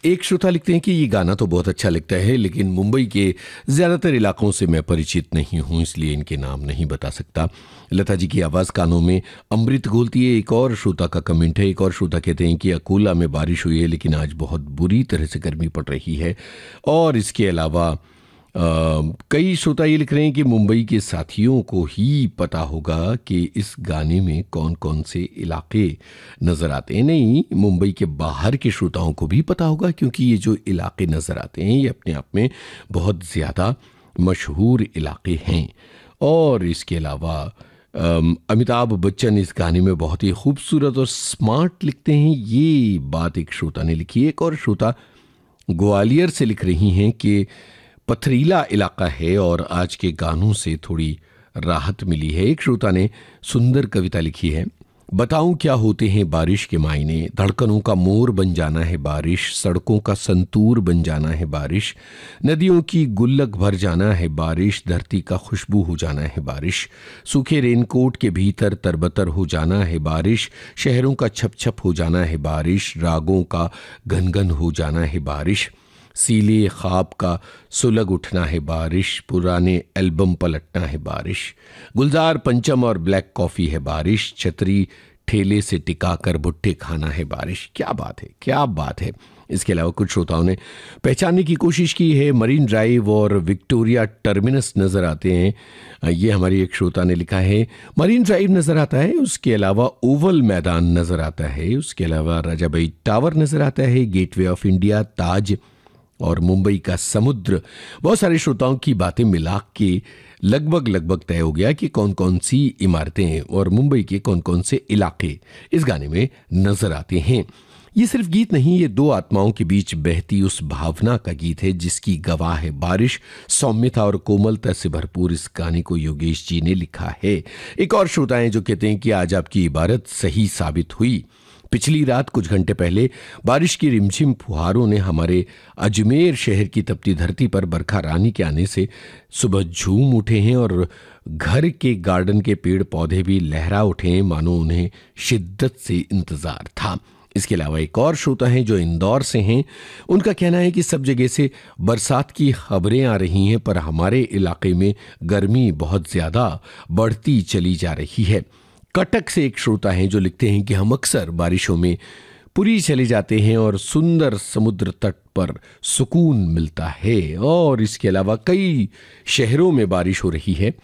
एक श्रोता लिखते हैं कि ये गाना तो बहुत अच्छा लगता है, लेकिन मुंबई के ज़्यादातर इलाकों से मैं परिचित नहीं हूँ, इसलिए इनके नाम नहीं बता सकता। लता जी की आवाज़ कानों में अमृत घोलती है। एक और श्रोता का कमेंट है। एक और श्रोता कहते हैं कि अकोला में बारिश हुई है, लेकिन आज बहुत बुरी तरह से गर्मी पड़ रही है। और इसके अलावा कई श्रोता ये लिख रहे हैं कि मुंबई के साथियों को ही पता होगा कि इस गाने में कौन कौन से इलाके नज़र आते हैं। नहीं, मुंबई के बाहर के श्रोताओं को भी पता होगा, क्योंकि ये जो इलाके नज़र आते हैं ये अपने आप में बहुत ज़्यादा मशहूर इलाके हैं। और इसके अलावा अमिताभ बच्चन इस गाने में बहुत ही खूबसूरत और स्मार्ट लिखते हैं। ये बात एक श्रोता ने लिखी है। एक और श्रोता ग्वालियर से लिख रही हैं कि पथरीला इलाका है और आज के गानों से थोड़ी राहत मिली है। एक श्रोता ने सुंदर कविता लिखी है। बताऊं क्या होते हैं बारिश के मायने, धड़कनों का मोर बन जाना है बारिश, सड़कों का संतूर बन जाना है बारिश, नदियों की गुल्लक भर जाना है बारिश, धरती का खुशबू हो जाना है बारिश, सूखे रेनकोट के भीतर तरबतर हो जाना है बारिश, शहरों का छप छप हो जाना है बारिश, रागों का घनघन हो जाना है बारिश, सीले ख्वाब का सुलग उठना है बारिश, पुराने एल्बम पलटना है बारिश, गुलजार पंचम और ब्लैक कॉफ़ी है बारिश, छतरी ठेले से टिकाकर भुट्टे खाना है बारिश। क्या बात है, क्या बात है। इसके अलावा कुछ श्रोताओं ने पहचानने की कोशिश की है। मरीन ड्राइव और विक्टोरिया टर्मिनस नज़र आते हैं। ये हमारी एक श्रोता ने लिखा है, मरीन ड्राइव नज़र आता है, उसके अलावा ओवल मैदान नज़र आता है, उसके अलावा राजाबाई टावर नज़र आता है, गेटवे ऑफ इंडिया, ताज और मुंबई का समुद्र। बहुत सारे श्रोताओं की बातें मिला के लगभग तय हो गया कि कौन कौन सी इमारतें और मुंबई के कौन कौन से इलाके इस गाने में नजर आते हैं। ये सिर्फ गीत नहीं, ये दो आत्माओं के बीच बहती उस भावना का गीत है जिसकी गवाह है बारिश। सौम्यता और कोमलता से भरपूर इस गाने को योगेश जी ने लिखा है। एक और श्रोता हैं जो कहते हैं कि आज आपकी इबारत सही साबित हुई। पिछली रात कुछ घंटे पहले बारिश की रिमझिम फुहारों ने हमारे अजमेर शहर की तपती धरती पर बरखा रानी के आने से सुबह झूम उठे हैं और घर के गार्डन के पेड़ पौधे भी लहरा उठे हैं, मानो उन्हें शिद्दत से इंतजार था। इसके अलावा एक और श्रोता हैं जो इंदौर से हैं। उनका कहना है कि सब जगह से बरसात की खबरें आ रही हैं, पर हमारे इलाके में गर्मी बहुत ज़्यादा बढ़ती चली जा रही है। कटक से एक श्रोता हैं जो लिखते हैं कि हम अक्सर बारिशों में पुरी चले जाते हैं और सुंदर समुद्र तट पर सुकून मिलता है। और इसके अलावा कई शहरों में बारिश हो रही है।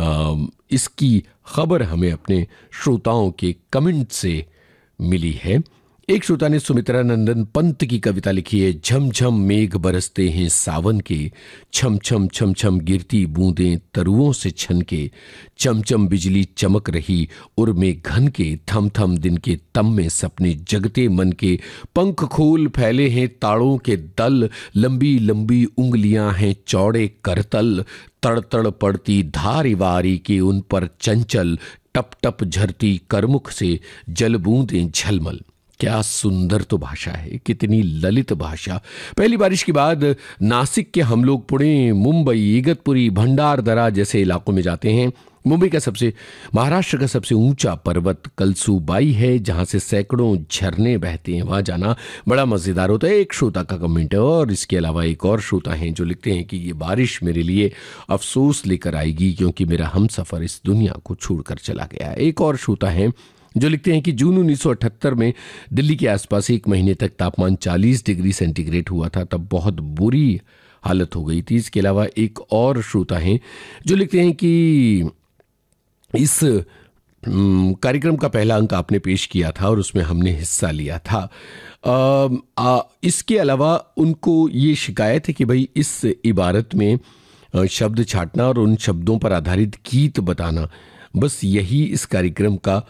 इसकी खबर हमें अपने श्रोताओं के कमेंट से मिली है। एक श्रोता ने सुमित्रा नंदन पंत की कविता लिखी है। झमझम मेघ बरसते हैं सावन के, छम छम छम छम गिरती बूंदें तरुओं से छन के, चमचम बिजली चमक रही उर्मे घन के, थम थम दिन के तम में सपने जगते मन के, पंख खोल फैले हैं ताड़ों के दल, लंबी लंबी उंगलियां हैं चौड़े करतल, तड़ तड़ पड़ती धारीवारी की उन पर चंचल, टप टप झरती करमुख से जल बूंदें झलमल। क्या सुंदर तो भाषा है, कितनी ललित भाषा। पहली बारिश के बाद नासिक के हम लोग पुणे, मुंबई, इगतपुरी, भंडारदरा जैसे इलाकों में जाते हैं। मुंबई का महाराष्ट्र का सबसे ऊंचा पर्वत कलसूबाई है, जहां से सैकड़ों झरने बहते हैं। वहां जाना बड़ा मजेदार होता है। एक श्रोता का कमेंट है। और इसके अलावा एक और श्रोता हैं जो लिखते हैं कि ये बारिश मेरे लिए अफसोस लेकर आएगी, क्योंकि मेरा हमसफर इस दुनिया को छोड़कर चला गया है। एक और श्रोता हैं जो लिखते हैं कि जून 1978 में दिल्ली के आसपास एक महीने तक तापमान 40 डिग्री सेंटीग्रेड हुआ था, तब बहुत बुरी हालत हो गई थी। इसके अलावा एक और श्रोता हैं जो लिखते हैं कि इस कार्यक्रम का पहला अंक आपने पेश किया था और उसमें हमने हिस्सा लिया था। इसके अलावा उनको ये शिकायत है कि भाई इस इबारत में शब्द छाटना और उन शब्दों पर आधारित गीत बताना, बस यही इस कार्यक्रम का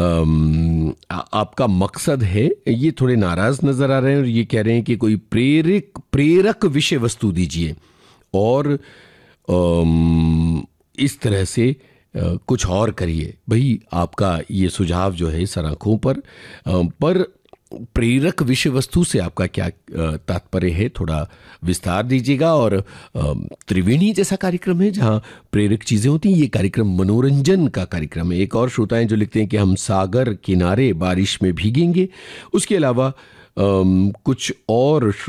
आपका मकसद है। ये थोड़े नाराज नजर आ रहे हैं और ये कह रहे हैं कि कोई प्रेरक विषय वस्तु दीजिए और इस तरह से कुछ और करिए। भाई आपका ये सुझाव जो है सराखों पर प्रेरक विषय वस्तु से आपका क्या तात्पर्य है, थोड़ा विस्तार दीजिएगा। और त्रिवेणी जैसा कार्यक्रम है जहां प्रेरक चीजें होती हैं, ये कार्यक्रम मनोरंजन का कार्यक्रम है। एक और श्रोता हैं जो लिखते हैं कि हम सागर किनारे बारिश में भीगेंगे। उसके अलावा कुछ और